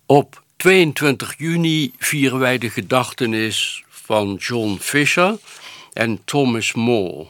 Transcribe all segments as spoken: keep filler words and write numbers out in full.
Op tweeëntwintig juni vieren wij de gedachtenis van John Fisher en Thomas More.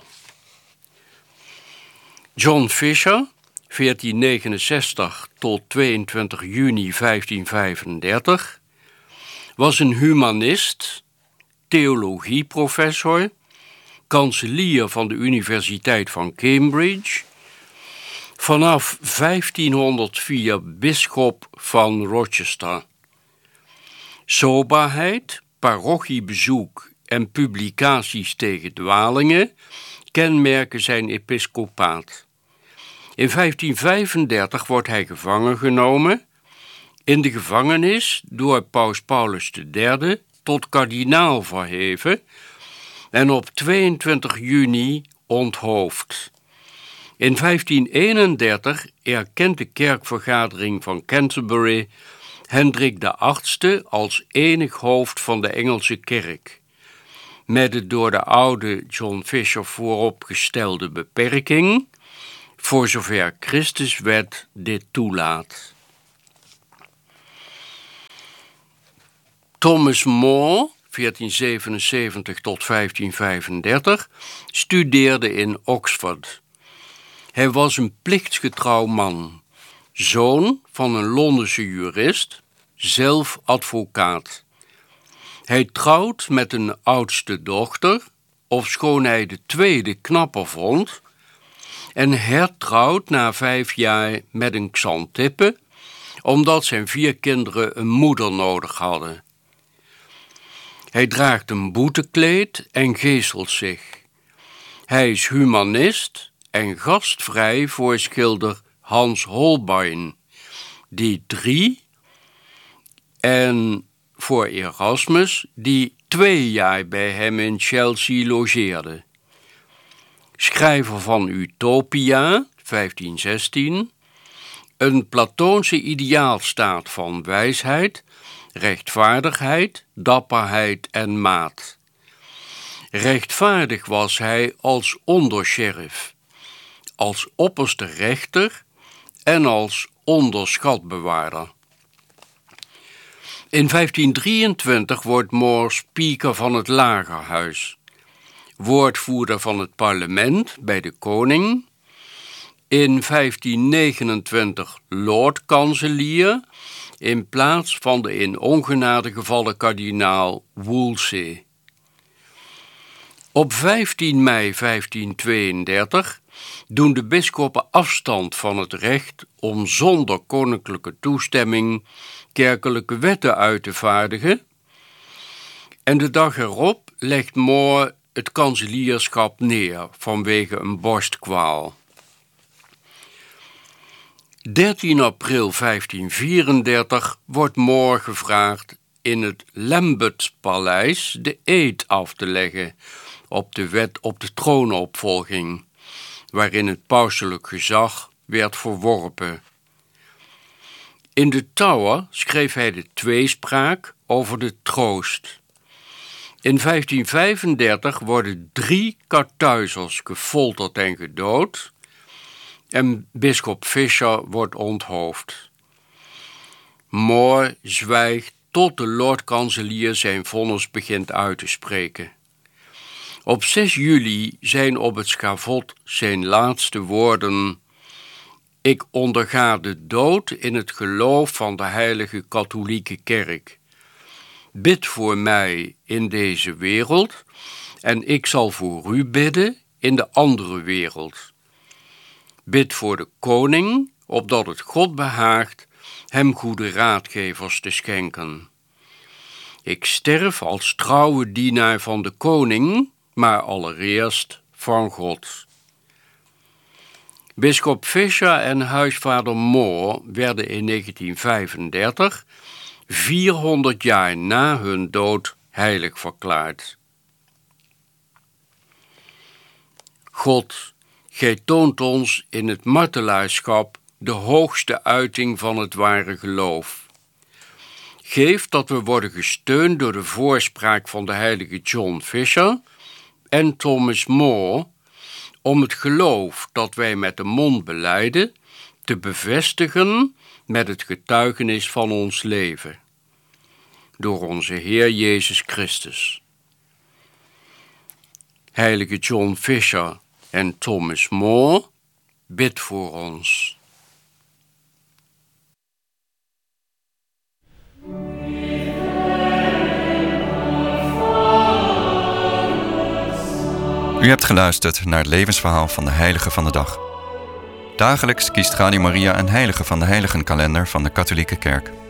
John Fisher, veertien negenenzestig tot tweeëntwintig juni vijftien vijfendertig, was een humanist, theologieprofessor, kanselier van de Universiteit van Cambridge, vanaf vijftienhonderdvier bisschop van Rochester. Soberheid, parochiebezoek en publicaties tegen dwalingen kenmerken zijn episcopaat. In vijftien vijfendertig wordt hij gevangen genomen, in de gevangenis door paus Paulus de derde tot kardinaal verheven en op tweeëntwintig juni onthoofd. In vijftien eenendertig erkent de kerkvergadering van Canterbury Hendrik de achtste als enig hoofd van de Engelse kerk, met de door de oude John Fisher vooropgestelde beperking, voor zover Christuswet dit toelaat. Thomas More, veertien zevenenzeventig tot vijftien vijfendertig, studeerde in Oxford. Hij was een plichtsgetrouw man, zoon van een Londense jurist, zelf advocaat. Hij trouwt met een oudste dochter, ofschoon hij de tweede knapper vond, en hertrouwt na vijf jaar met een xantippe, omdat zijn vier kinderen een moeder nodig hadden. Hij draagt een boetekleed en geeselt zich. Hij is humanist en gastvrij voor schilder Hans Holbein, die drie, en voor Erasmus, die twee jaar bij hem in Chelsea logeerde. Schrijver van Utopia, vijftien zestien, een Platoonse ideaalstaat van wijsheid, rechtvaardigheid, dapperheid en maat. Rechtvaardig was hij als ondersheriff, als opperste rechter en als onderschatbewaarder. In vijftien drieëntwintig wordt More speaker van het Lagerhuis, woordvoerder van het parlement bij de koning, in vijftien negenentwintig lord-kanselier in plaats van de in ongenade gevallen kardinaal Wolsey. Op vijftien mei vijftien tweeëndertig doen de bisschoppen afstand van het recht om zonder koninklijke toestemming kerkelijke wetten uit te vaardigen, en de dag erop legt More het kanselierschap neer vanwege een borstkwaal. dertien april vijftien vierendertig wordt More gevraagd in het Lambertspaleis de eed af te leggen op de wet op de troonopvolging, waarin het pauselijk gezag werd verworpen. In de Tower schreef hij de tweespraak over de troost. In vijftien vijfendertig worden drie Karthuizers gefolterd en gedood en bisschop Fisher wordt onthoofd. More zwijgt tot de lord-kanselier zijn vonnis begint uit te spreken. Op zes juli zijn op het schavot zijn laatste woorden: ik onderga de dood in het geloof van de heilige katholieke kerk. Bid voor mij in deze wereld en ik zal voor u bidden in de andere wereld. Bid voor de koning, opdat het God behaagt hem goede raadgevers te schenken. Ik sterf als trouwe dienaar van de koning, maar allereerst van God. Bisschop Fisher en huisvader More werden in negentien vijfendertig, vierhonderd jaar na hun dood, heilig verklaard. God, gij toont ons in het martelaarschap de hoogste uiting van het ware geloof. Geef dat we worden gesteund door de voorspraak van de heilige John Fisher en Thomas More, om het geloof dat wij met de mond belijden te bevestigen met het getuigenis van ons leven. Door onze Heer Jezus Christus. Heilige John Fisher en Thomas More, bid voor ons. U hebt geluisterd naar het levensverhaal van de heilige van de dag. Dagelijks kiest Radio Maria een heilige van de heiligenkalender van de Katholieke Kerk.